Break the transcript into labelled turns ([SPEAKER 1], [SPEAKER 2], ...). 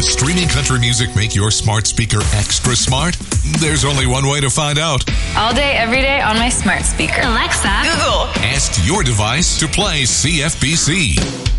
[SPEAKER 1] Does streaming country music make your smart speaker extra smart? There's only one way to find out.
[SPEAKER 2] All day, every day on my smart speaker.
[SPEAKER 3] Alexa,
[SPEAKER 4] Google.
[SPEAKER 1] Ask your device to play CFBC.